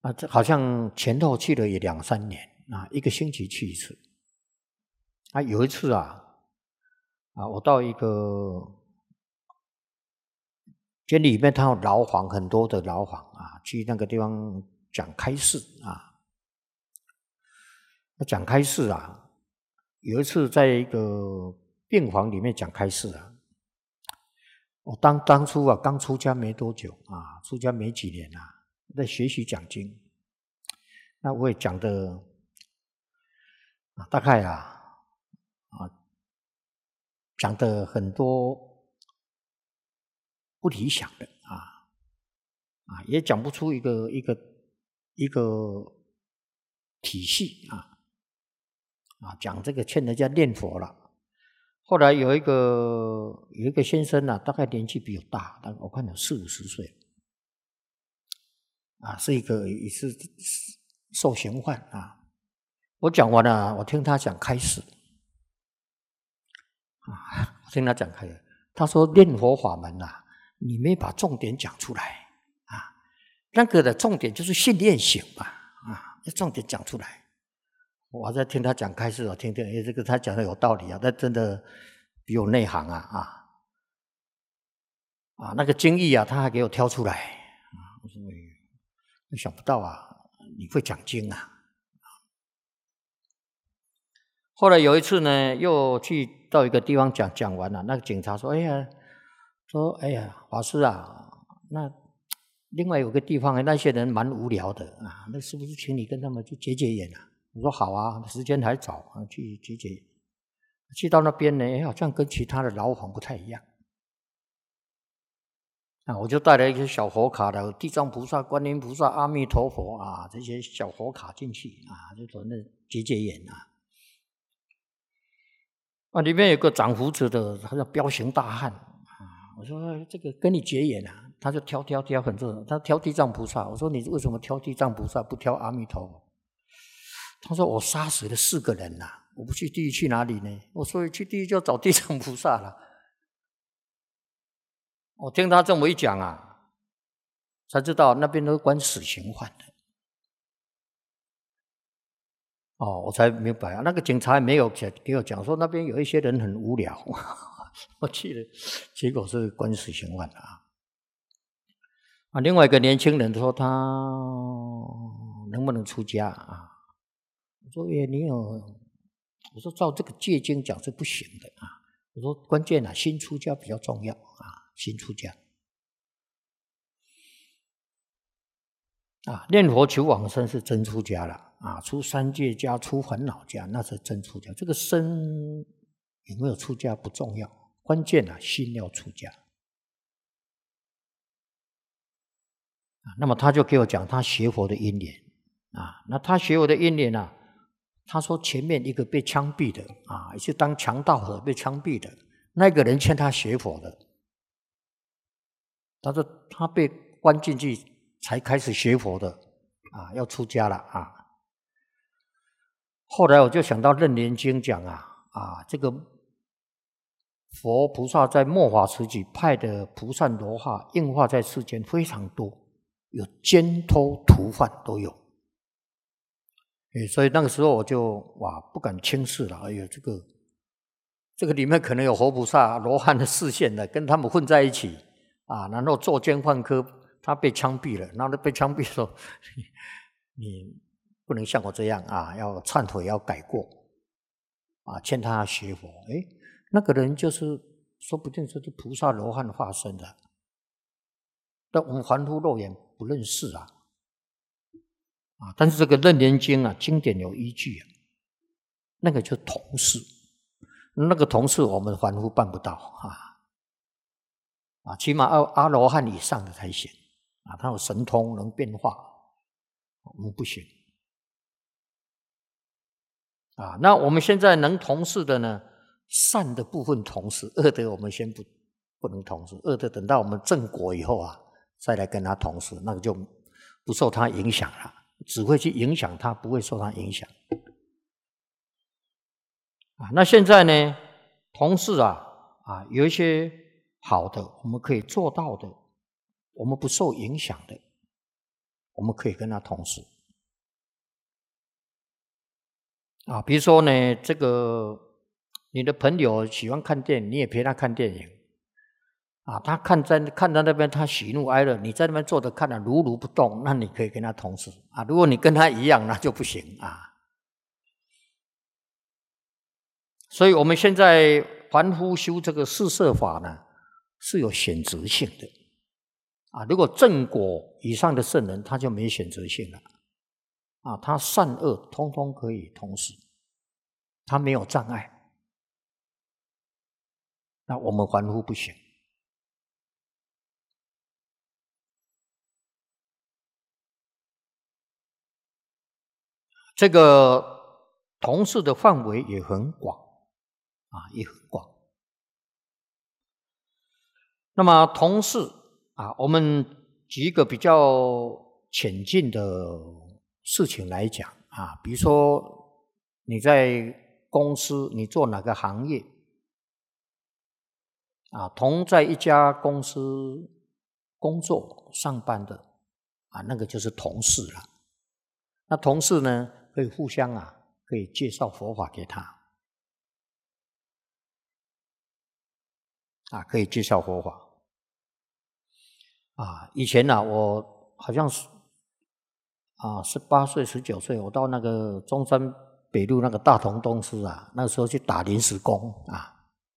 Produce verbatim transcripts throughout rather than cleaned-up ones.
啊，这好像前后去了也两三年啊，一个星期去一次。啊，有一次啊，啊，我到一个监里面，它有牢房，很多的牢房啊，去那个地方讲开示啊。那讲开示啊，有一次在一个病房里面讲开示啊，我当当初啊刚出家没多久啊，出家没几年啊，在学习讲经，那我也讲的啊，大概啊啊讲的很多不理想的啊啊，也讲不出一个一个一个体系啊啊，讲这个劝人家念佛了。后来有一个有一个先生啊，大概年纪比我大，大概我看有四五十岁，啊，是一个也是受刑犯啊。我讲完了，我听他讲开始，啊，我听他讲开始，他说念佛法门啊，你没把重点讲出来啊，那个的重点就是训练行嘛，啊，重点讲出来。我在听他讲开示，我听听，哎，这个他讲的有道理啊，他真的比我内行啊啊啊！那个经义啊，他还给我挑出来啊！我说，哎，想不到啊，你会讲经啊！后来有一次呢，又去到一个地方讲，讲完了，那个警察说：“哎呀，说哎呀，法师啊，那另外有个地方那些人蛮无聊的啊，那是不是请你跟他们去结结缘啊？”我说好啊，时间还早啊，去结结。去到那边呢，好像跟其他的牢房不太一样。啊，我就带了一些小佛卡的，地藏菩萨、观音菩萨、阿弥陀佛啊，这些小佛卡进去啊，就说那结结缘啊。啊，里面有个长胡子的，他叫彪形大汉啊。我说这个跟你结缘啊，他就挑挑挑很多，他挑地藏菩萨。我说你为什么挑地藏菩萨，不挑阿弥陀佛？他说我杀死了四个人呐、啊，我不去地狱去哪里呢？我说去地狱就找地藏菩萨了。我听他这么一讲啊，才知道那边都关死刑犯的。哦，我才明白啊，那个警察没有给我讲说那边有一些人很无聊，我去了，结果是关死刑犯的啊。啊，另外一个年轻人说他能不能出家啊？我说耶，你有，我说照这个戒经讲是不行的啊。我说关键啊，新出家比较重要啊，新出家啊，念佛求往生是真出家了啊，出三界家、出烦恼家那是真出家。这个身有没有出家不重要，关键啊，心要出家啊。那么他就给我讲他学佛的因缘啊，那他学佛的因缘啊。他说前面一个被枪毙的啊，也是当强盗的被枪毙的那个人劝他学佛的。他说他被关进去才开始学佛的啊，要出家了啊。后来我就想到《楞严经》讲啊啊，这个佛菩萨在末法时期派的菩萨罗汉应化在世间非常多，有奸偷屠贩都有。所以那个时候我就哇不敢轻视了，哎呦，这个这个里面可能有活菩萨、罗汉的视线的，跟他们混在一起啊，然后作奸犯科，他被枪毙了，然后被枪毙的时候，你不能像我这样啊，要忏悔，要改过啊，劝他学佛。哎，那个人就是说不定就是菩萨、罗汉化身的，但我们凡夫肉眼不认识啊。啊，但是这个《楞严经》啊，经典有依据啊，那个就同事，那个同事我们凡夫办不到啊，啊，起码阿阿罗汉以上的才行啊，他有神通能变化，我们不行啊。那我们现在能同事的呢，善的部分同事，恶的我们先不不能同事，恶的等到我们正果以后啊，再来跟他同事，那个就不受他影响了。只会去影响他，不会受他影响啊。那现在呢，同事啊啊，有一些好的，我们可以做到的，我们不受影响的我们可以跟他同事。啊，比如说呢，这个你的朋友喜欢看电影，你也陪他看电影。啊，他看在看到那边，他喜怒哀乐，你在那边坐着看了如如不动，那你可以跟他同事啊。如果你跟他一样，那就不行啊。所以我们现在凡夫修这个四摄法呢，是有选择性的啊。如果正果以上的圣人，他就没选择性了啊，他善恶通通可以同时，他没有障碍。那我们凡夫不行。这个同事的范围也很广啊，也很广。那么同事啊，我们举一个比较浅近的事情来讲啊，比如说你在公司，你做哪个行业啊，同在一家公司工作上班的啊，那个就是同事了。那同事呢，可以互相啊，可以介绍佛法给他啊，可以介绍佛法啊。以前呢、啊，我好像是啊，十八岁、十九岁，我到那个中山北路那个大同公司啊，那时候去打临时工啊。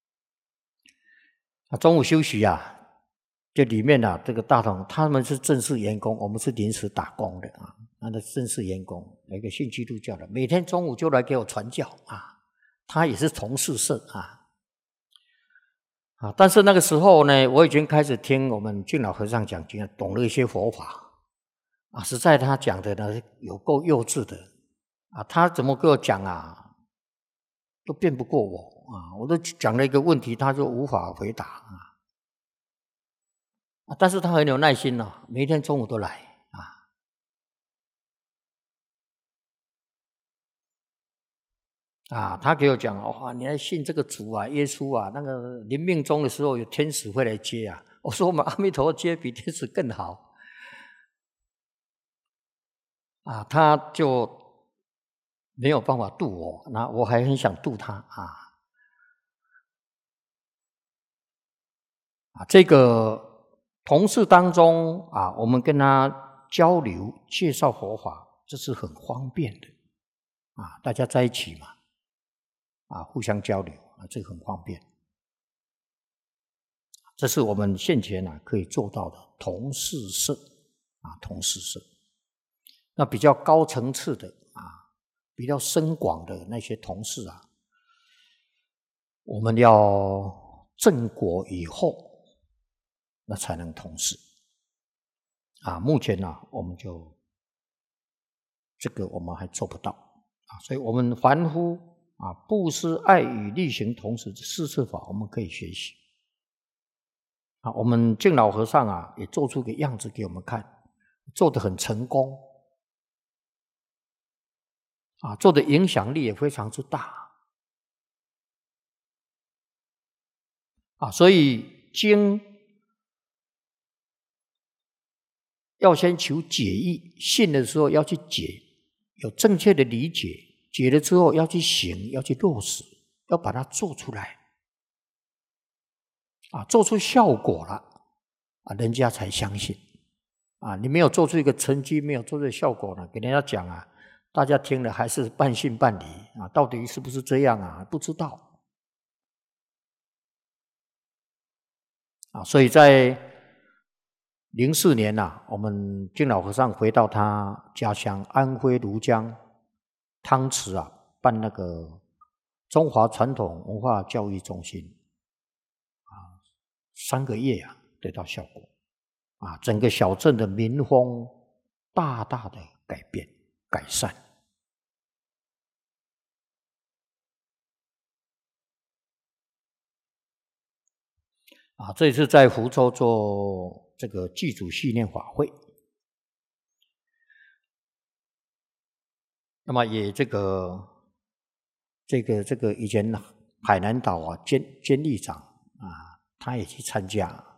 啊，中午休息啊，这里面啊，这个大同他们是正式员工，我们是临时打工的啊。那个正式员工，有一个信基督教的，每天中午就来给我传教啊。他也是同事社啊，啊，但是那个时候呢，我已经开始听我们俊老和尚讲经，懂了一些佛法啊。实在他讲的呢，有够幼稚的啊。他怎么跟我讲啊，都辩不过我啊。我都讲了一个问题，他就无法回答啊。啊，但是他很有耐心哦，每天中午都来。啊，他给我讲哦，你还信这个主啊，耶稣啊，那个临命终的时候有天使会来接啊。我说我们阿弥陀佛接比天使更好啊，他就没有办法度我，那我还很想度他啊。啊，这个同事当中啊，我们跟他交流介绍佛法，这是很方便的啊，大家在一起嘛。啊，互相交流啊，这个很方便。这是我们现前啊可以做到的同事社啊，同事社。那比较高层次的啊，比较深广的那些同事啊，我们要正果以后，那才能同事啊。目前呢、啊，我们就这个我们还做不到啊，所以我们凡夫。啊，布施、爱与力行同时，四摄法我们可以学习。啊，我们净老和尚啊，也做出个样子给我们看，做得很成功。啊，做的影响力也非常之大。啊，所以经要先求解义，信的时候要去解，有正确的理解。解了之后要去行，要去落实，要把它做出来啊，做出效果了啊，人家才相信啊。你没有做出一个成绩，没有做出效果呢，给人家讲啊，大家听了还是半信半疑啊，到底是不是这样啊？不知道啊。所以在零四年呐、啊，我们净老和尚回到他家乡安徽庐江。汤池啊，办那个中华传统文化教育中心啊，三个月啊，得到效果啊，整个小镇的民风大大的改变改善啊。这次在福州做这个祭祖系念法会。那么也这个这个这个以前海南岛啊监监狱长啊，他也去参加